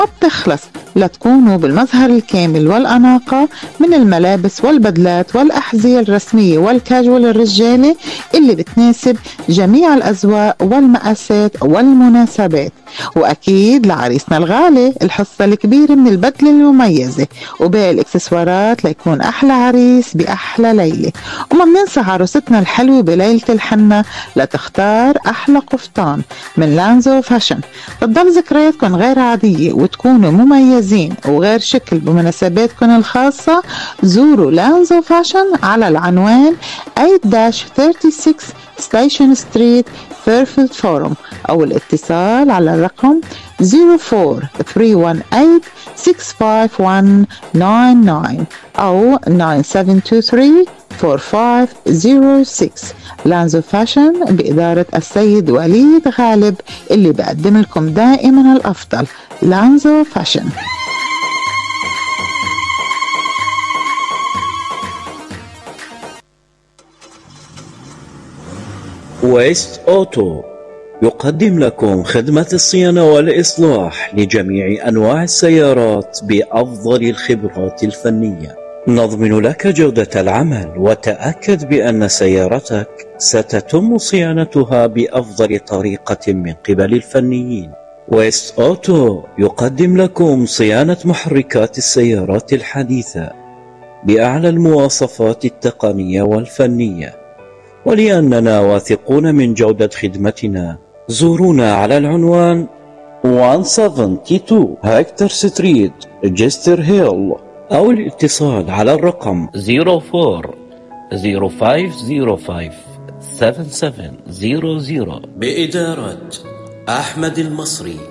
وبتخلص لتكونوا بالمظهر الكامل والأناقة من الملابس والبدلات والأحذية الرسمية والكاجوال الرجالي اللي بتناسب جميع الأذواق والمقاسات والمناسبات. وأكيد لعريسنا الغالي الحصة الكبيرة من البدلة المميزة وباقي الإكسسوارات ليكون أحلى عريس بأحلى ليلة. وما بننسى عروستنا الحلوة بليلة الحنة لتختار أحلى قفطان من لانزو فاشن. تضل ذكرياتكم غير عادية وتكونوا مميزين وغير شكل بمناسباتكم الخاصة. زوروا لانزو فاشن على العنوان 8-36 ستيشن ستريت فيرفيلد فورم أو الاتصال على الرقم 04-318-65199 أو 9723-4506. لانزو فاشن بإدارة السيد وليد غالب اللي بقدم لكم دائما الأفضل. لانزو فاشن. ويست أوتو يقدم لكم خدمة الصيانة والإصلاح لجميع أنواع السيارات بأفضل الخبرات الفنية. نضمن لك جودة العمل وتأكد بأن سيارتك ستتم صيانتها بأفضل طريقة من قبل الفنيين. ويست أوتو يقدم لكم صيانة محركات السيارات الحديثة بأعلى المواصفات التقنية والفنية. ولأننا واثقون من جودة خدمتنا زورونا على العنوان 172 هكتور ستريت جستر هيل أو الاتصال على الرقم 04-0505-7700 بإدارة أحمد المصري.